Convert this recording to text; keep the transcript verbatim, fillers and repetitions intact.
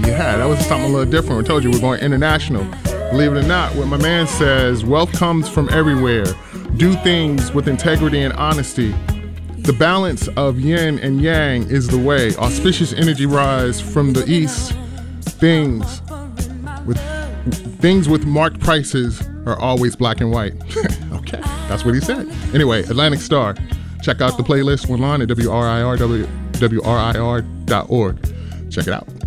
Yeah, that was something a little different. I told you we're going international. Believe it or not, what my man says, wealth comes from everywhere. Do things with integrity and honesty. The balance of yin and yang is the way. Auspicious energy rise from the east. Things with things with marked prices are always black and white. Okay, that's what he said. Anyway, Atlantic Star. Check out the playlist online at W R I R W R I R dot org. Check it out.